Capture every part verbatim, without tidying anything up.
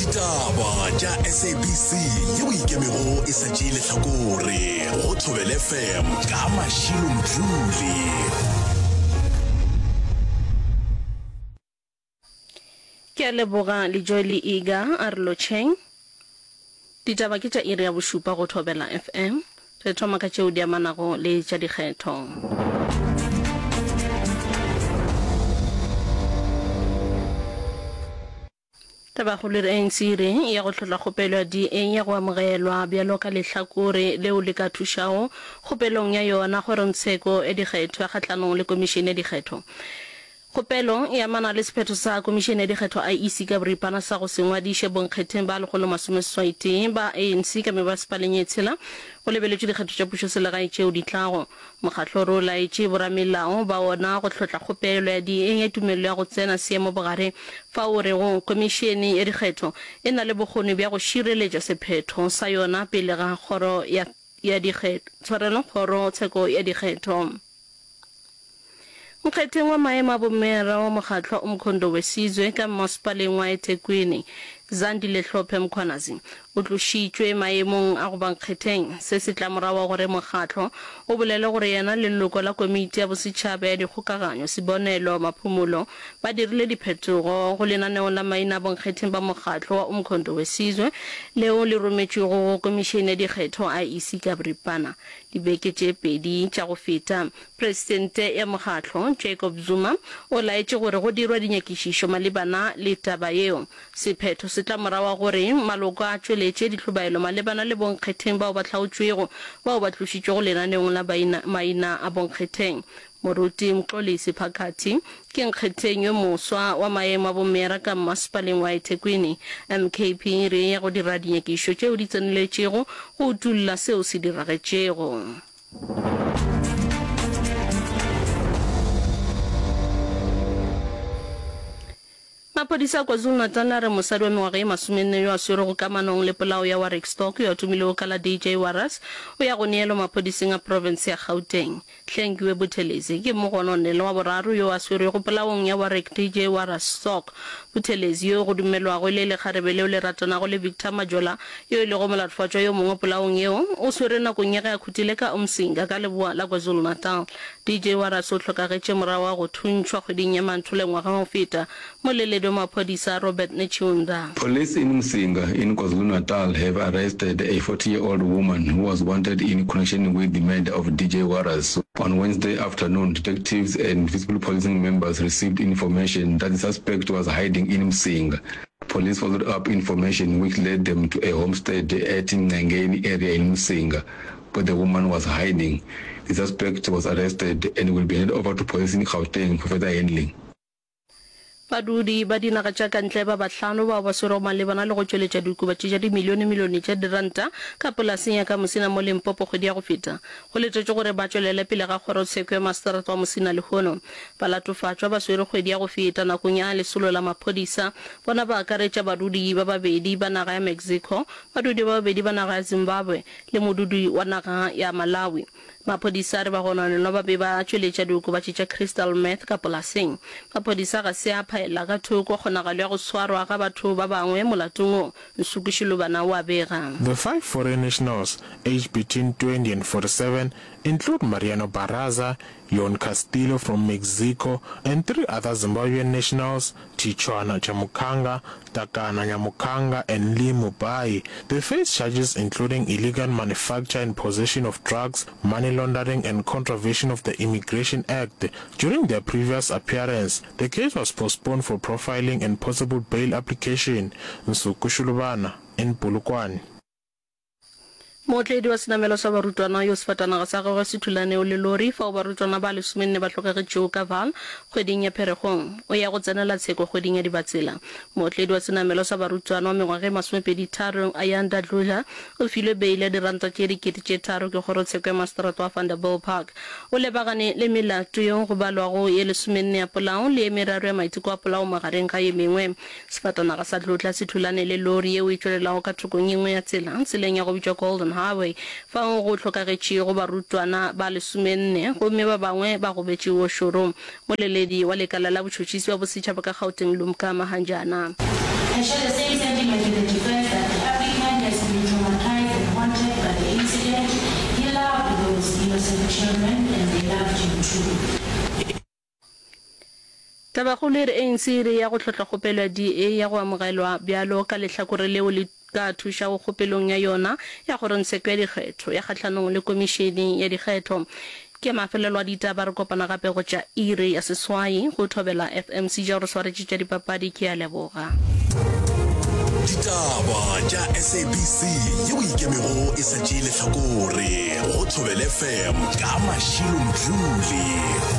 Ditaba tša S A B C yeo ikemego e sa tšeile hlakore go Thobela F M ka Mashilo Mdluli. Ke a leboga le Joy Iga a re lotšheng. Ditaba ke tša iri ya bošupa go Thobela F M. Re thoma ka tšeo di amanago le tša dikgetho. Taba go le A N C re ya go tlhola kgopelo ya D A ya go amogelwa bjalo ka lehlakore leo le ka thušago kgopelong ya yona gore ntsheko e dikgetho ya kgatlanong le komišene ya dikgetho. Kgopelo e amana le sephetho sa komišene ya dikgetho I E C ka boripana sa go sengwadiše bonkgetheng ba lekgolo masomeseswai ba A N C ka mebasepaleng e tshela go lebeletšwe dikgetho tša pušo selegae tšeo di tlago. Mokgatlo o laetše boramelao ba ona go tlhotla kgopelo ya D A ya tumelelo ya go tsena seemo bogare fa o rego komišene ya dikgetho e na le bokgoni bja go šireletša sephetho sa yona pele ga kgoro ya dikgetho tshwarelo kgoro tsheko ya dikgetho. Mokgetheng wa maemo a bomera wa mokgatlo o Mkhondo Wesizwe ka mmasepaleng wa eThekwini Zandile Hlophe Mkhwanazi o tlošitšwe maemong a go bankgetheng se se tlamorago gore mokgatlo o bolele gore yena le leloko la komiti ya bosetšhaba ya dikgokaganyo Sibonelo Maphumulo ba dirile diphetogo go lenaneo la maina a bonkgetheng ba mokgatlo wa Mkhondo Wesizwe leo le rometšwego go komišene ya dikgetho I E C ka boripana dibeke tše pedi tša go feta. Presidente ya mokgatlo Jacob Zuma o laetše gore go dirwa dinyakišišo malebana le taba yeo. Sephetho se tlamorago gore maloko a tšweletše ditlhobaelo malebana le bonkgetheng bao ba hlaotšwego bao ba tlošitšwego lenaneong la maina a bonkgetheng. Moruti Mxolisi Phakathi ke nkgetheng yo moswa wa maemo a bomera ka mmasepaleng wa eThekwini M K P re ya go dira dinyakišo tšeo di tseneletšego go utulla seo se diragetšego. Maphodisa kwa KwaZulu-Natal a re mosadi wa mengwaga e masomenne yo a swerego kamanong le polao ya Warwickstock yo a tumilego ka la D J Waras o ya go neelwa maphodiseng a province ya Gauteng. Hlengiwe Buthelezi ke mogononele wa boraro yo a swerego polaong ya Warwick D J Warwickstock. Buthelezi yo go dumelwago le le kgarebe leo le ratanago le Victor Majola yo e lego molaofatšwa yo mongwe polaong yeo o swere nakong ya ge a khutile ka Umsinga ka leboa la KwaZulu-Natal. D J Waras o hlokagetše morago wa go thuntšhwa kgweding ya Manthole ngwaga go feta mo leledo maphodisa Robert Nechunda. Police in Umsinga in KwaZulu-Natal have arrested a forty-year-old woman who was wanted in connection with the murder of D J Waras. On Wednesday afternoon, detectives and visible policing members received information that the suspect was hiding in Umsinga. Police followed up information which led them to a homestead at Ngangeni area in Umsinga, where the woman was hiding. The suspect was arrested and will be handed over to police in Gauteng for further handling. Badudi ba dinaga tša kantle ba bahlano ba ba swere malebana le go tšweletša diokobatši tša dimilione milione tša diranta ka polaseng ya ka Mosina mo Limpopo kgwedi ya go feta. Go letšetše gore ba tšwelele pele ga kgorotsheko ya maseterata wa Mosina lehono. Ba latofatšwa ba swere kgwedi ya go feta nakong ya lesolo la maphodisa bona ba akaretša badudi ba babedi ba naga ya Mexico, badudi ba babedi ba naga ya Zimbabwe le modudi wa naga ya Malawi. Maphodisa re ba gonanelwa ba be ba tšweletša diokobatši tša crystal meth ka polaseng. Maphodisa ga se a phaela ka thoko kgonagalo ya go tshwarwa ga batho ba bangwe molatong o Nsukushilo bana wa bega. The five foreign nationals aged between twenty and forty-seven include Mariano Barraza, Yon Castillo from Mexico, and three other Zimbabwean nationals, Tichwana Chamukanga, Takana Nyamukanga, and Lee Mubai. They face charges including illegal manufacture and possession of drugs, money laundering, and contravention of the Immigration Act. During their previous appearance, the case was postponed for profiling and possible bail application. Nsukushulubana in Polokwane. Motledi wa senamelo sa barutwana yo sefatanaga sa gagwe se thulane o le lori fa o barutwana ba lesomenne ba tlhokagetšego ka Vaal kgweding ya Pherekgong o ya go tsenela tsheko kgweding ya Dibatsela. Motledi wa senamelo sa barutwana wa mengwaga e masomepedi tharo Ayanda Dlula o filwe beile diranta tše dikete tše tharo ke kgorotsheko ya maseterata wa Vanderbilt Park. O lebagane le melato yo go balwago ye lesomenne ya polao le ye meraro ya maiteko a polao magareng ga ye mengwe. Sefatanaga sa Dlula se thulane le lori ye o e tšwelelago ka thokong yengwe ya tsela tseleng ya go bitšwa Golden Highway fa go tlhokagetše go barutwana ba lesomenne gomme ba bangwe ba gobetše wo showroom. Moleledi wa lekala la botšhotšhisi wa bosetšhaba ka Gauteng Lumka Mahanjana. I share the same sentiment with the defense that the applicant has been traumatized and haunted by the incident. He loved those innocent children and they loved him too. Tabakgolo re A N C re ya go tlhotla kgopelo D A ya go amogelwa bjalo ka lehlakore leo le ka thuša go kgopelong ya yona ya gore ntsheko ya dikgetho ya kgatlhanong le komišene ya dikgetho. Ke mafelelo a ditaba re kopana gape go tša iri ya seswai go thobela F M C ja gore swaretše tša dipapadi ke a leboga. Ditaba tša S A B C yeo ikemego e sa tšee lehlakore go thobela F M ka Mashilo Mdluli.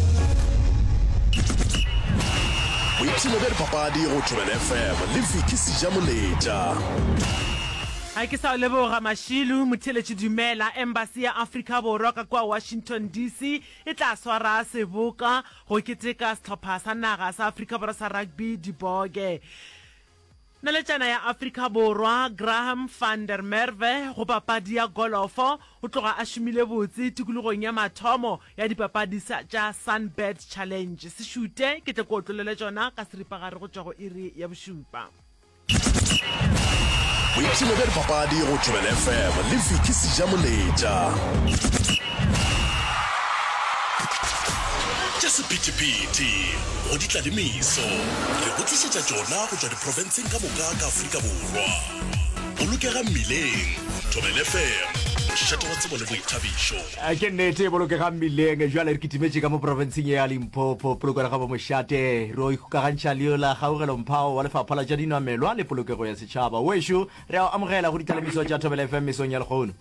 Boitšhelo bja dipapadi go thobela F M le Viki Sejamoletša. Ha ke sa leboga Mashilo. Motheletši dumela embassy ya Afrika Borwa ka kwa Washington D C e tla swara seboka go keteka sehlopha sa naga sa Afrika Borwa sa rugby Diboge. Naletšana ya Afrika Borwa Graham van der Merwe go papadi ya golofo o tloga a šomile botse tikologong ya mathomo ya dipapadi tša Sunbird Challenge. Se šute ke tle ko tlolele tšona ka seripagare go tšwa go iri ya bošupa. Boitšhelo bja dipapadi go thobela F M le Viki Sejamoletša. Tša sephethephethe go ditladimiso re go tlišetša tšona go tšwa diprofenseng ka moka ka Afrika Borwa. Bolokega mmileng thobela F M mošate wa tsebo le boithabišo. Ke nnete bolokega mmileng jwale re kitimetše ka mo profenseng ya Limpopo polokelo ga ba mošate re o ikgokagantšha leo la kgaogelo mphao wa lefapha la tša dinamelwa le polokego ya setšhaba. Wešo re a amogela go ditlalemiso tša thobela F M mesong ya lekgono.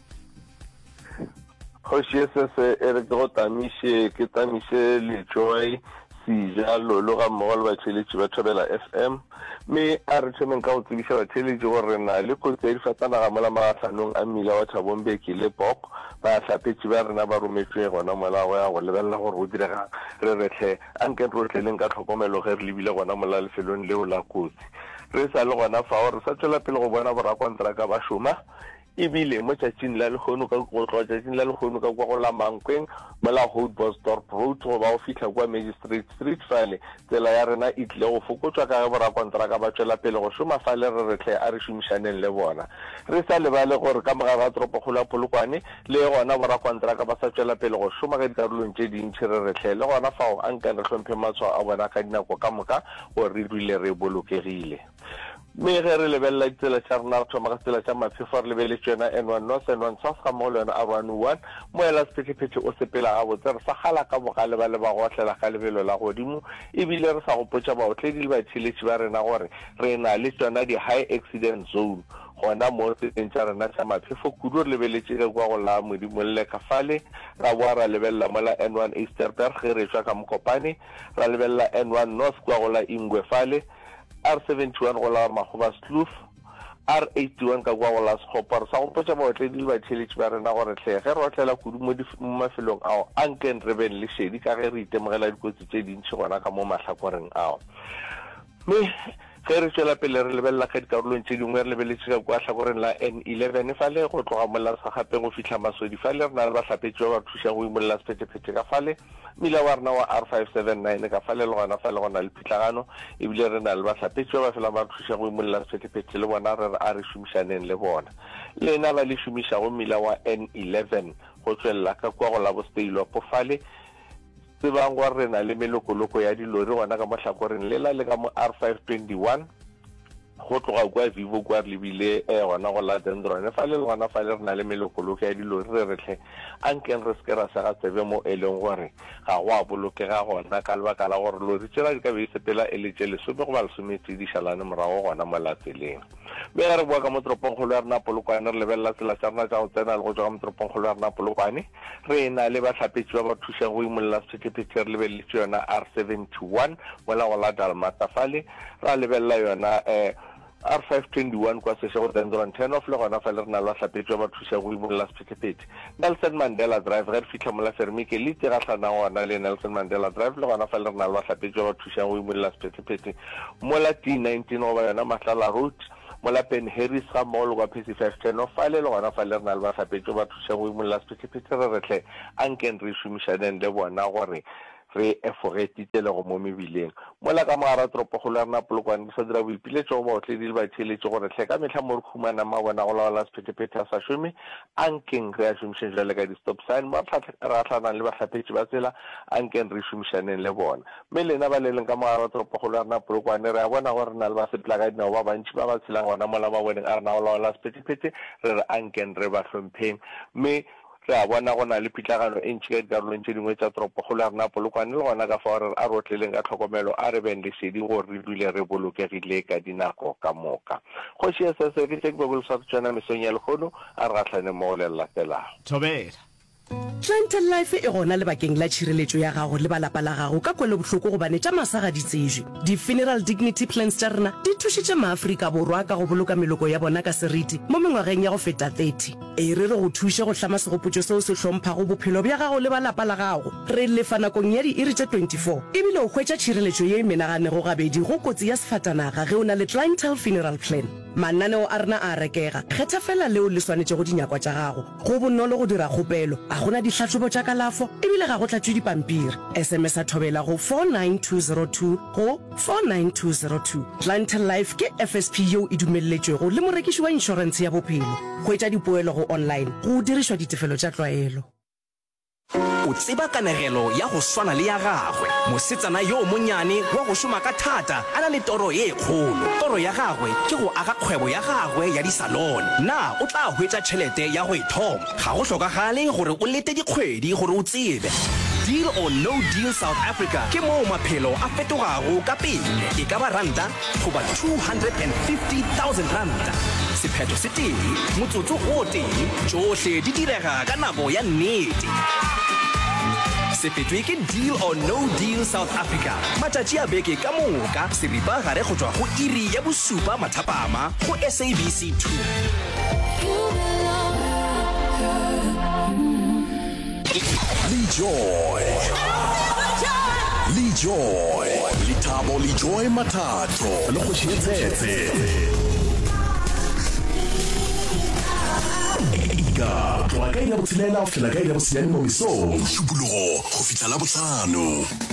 Kgoši se e re ke go tamiše ke tamiše Letšoe Sejalo le ga mmogo le batšheletši ba thobela F M mme a re thomeng ka go tsebiša batšheletši gore re na le kotsi ya difatanaga mola magatlhanong a mmila wa Thabombeki le Pok ba hlapetše ba rena ba rometšwe gona mola go ya go lebelela gore go direga re retlhe a nkeng re otleleng ka tlhokomelo ge re lebile gona mola lefelong leo la kotsi. Re sa le gona fao re sa tšwela pele go bona borakontraka ba šoma ebile mo tšatšing la lekgono ka go tloga tšatšing la lekgono ka kwa go la Mankweng mola Houtbosdorp Road go ba go fitlha kwa Magistrate Street fale tsela ya rena e tlile go fokotswa ka ge borakontraka ba tšwela pele go šoma fale re retlhe a re šomišaneng le bona. Re sa lebale gore ka mogare ga toropokgolo ya Polokwane le gona borakontraka ba sa tšwela pele go šoma ka dikarolong tše dintšhi re retlhe le gona fao a nkang re hlomphe matshwao a bona ka dinako ka moka gore re dule re bolokegile. Me ge re lebelela ditsela tša rena re thoma ka tsela tša maphefo re lebeletše yona N one North N one South ga mmogo le yona R one one mo ela sephethephethe o sepela gabotse re sa gala ka bogale ba le ba go otlela ga lebelo la godimo ebile re sa gopotša baotledi le batheletši ba rena gore re na le tsona di-high accident zone gona mo tseleng tša rena tša maphefo kudu re lebeletše ge kwa go la modimo le ka fale ra boa ra lebelela mola N one Easterberg ge re tswa ka Mokopane ra lebelela N one North kwa go la Ingwe fale R seventy-one go la Magoba Kloof R eighty-one ka kwa go la Sekgopa re sa gopotša baotledi le batheletši ba rena gore tlhe ge re otlela kudu mo mafelong ao a nkeng re beng le šedi ka ge re itemogela dikotsi tše dintšhi gona ka mo mahlakoreng ao. Mme ge re tšwela pele re lebelela ka dikarolong tše dingwe re lebeletše ka kwa hlakoreng la N eleven fale go tloga mola sa gape go fitlha Masodi fale re na le bahlapetši ba ba thušang go imolela sephethephethe ka fale mmila wa rena wa R five seventy-nine ka fale le gona fale gona le phitlagano ebile re na le bahlapetši ba ba fela ba thušang go imolela sephethephethe le bona re re a re šomišaneng le bona. Le ena ba le šomišago mmila wa N eleven go tšwelela ka kwa go la bosteilwa pofale tsebang gore re na le melokoloko ya dilori gona ka mohlakoreng lela le ka mo R five twenty-one go tloga kwa Vivo kwa re lebile gona go la Dendron fale le gona fale re na le melokoloko ya dilori re retlhe a nkeng re seke ra sega tsebe mo e leng gore ga go a bolokega gona ka lebaka la gore lori tsela di ka be sepela e le tše lesome go ba lesometse di šalane morago gona mo la tseleng. Mme ge re boa ka mo toropongkgolo ya rena Polokwane re lebelela tsela tša rena tša go tsena le go tswa ka mo toropongkgolo ya rena Polokwane re na le bahlapetši ba ba thušang go imolela sephethephethe re lebeletše yona R seventy-one mola go la Dalmata fale ra lebelela yona um R five twenty-one kwa seshe go Dendron ten off le gona fale re na le bahlapetši ba ba thušang go imolela sephethephethe. Nelson Mandela Drive ge re fitlha mola Fermike le itse gahlana gona le Nelson Mandela Drive le gona fale re na le bahlapetši ba ba thušang go imolela sephethephethe mola T nineteen go ba yona Mahlala Road mola Ben Harris ga mmogo kwa P C five ten o fale le gona fa le rena le batlhapetso ba thuša go imolola sephethephethe re retlhe a nkeng re šomišaneng le bona gore re efogetitse le go mo mebileng mola ka mogara toropokgolo ya rena Polokwane ke sa dira boipiletso go baotledi le batheeletše gore tle ka metlha mo re khumana ma bona go laola sephethephethe a sa šome a nkeng re a šomišeng jale ka di-stop sign ba ra tlhanang le batlhapetši ba tsela a nkeng re šomišaneng le bona mme lena ba le leng ka mogara toropokgolo ya rena Polokwane re a bona gore re na le basepela ka dinao ba bantši ba ba tshelang gona mola maboneng a rena go laola sephethephethe re re a nkeng re ba hlompheng mme re a bona go na le pitlagano e ntši ka dikarolong tše dingwe tša toropokgolo ya rena Polokwane le gona ka fa gore a rotleleng ka tlhokomelo a re beng lesedi gore re dule re bolokegile ka dinako ka moka kgoši ya sese ke tse ke bebolosa tsena mesong ya lekgono a re gatlhane mo go le latelago thobela Clientele Life e gona le bakeng la tšhireletšo ya gago le balapa la gago ka kwele bohloko gobane tša masaga di tsejwe di-funeral dignity plans tša rena di thušitše maafrika borwa ka go boloka meloko ya bona ka seriti mo mengwageng ya go feta thirty e re re go thuše go hlama segopotšo seo se hlomphago bophelo bja gago le balapa la gago re lefa nakong ya di-iri tše twenty-four ebile o hwetša tšhireletšo ye e menaganego gabedi go kotsi ya sefatanaga ge o na le clientele funeral plan mananeo a rena a rekega kgetha fela leo le swanetše go dinyakwa tša gago go bonolo go dira kgopelo a gona ditlhatlobo tša kalafo ebile ga go tlatšwe dipampiri sms a thobela go four nine two zero two go four nine two zero two clientele life ke F S P yeo e dumelletšwego le morekiši wa inšorense ya bophelo hwetša dipoelo go online go dirišwa ditefelo tša tlwaelo o tseba kanegelo ya go swana le ya gagwe mosetsana yo monyane wa go šoma ka thata a na le toro ye kgolo toro ya gagwe ke go aga kgwebo ya gagwe ya disalone na o tla hwetša tšhelete ya go ithoma ga go hlokagale gore o lete dikgwedi gore o tsebe Deal or No Deal South Africa ke moo maphelo a fetogago ka pele e ka ba ranta goba two hundred fifty thousand ranta sephetho se tee motsotso o tee tšohle di direga ka nako ya nnete se fetwe ke Deal or No Deal South Africa matšatši a beke ka moka seripa gare go tšwa go iri ya bosupa mathapama go S A B C two Lejoy Lejoy Lethabo Lejoy Mathatho le go tshetsetse Ika tloa ka ila botshelela o fihlela ka ila botshelela mo mesong Šupologo go fihla la bohlano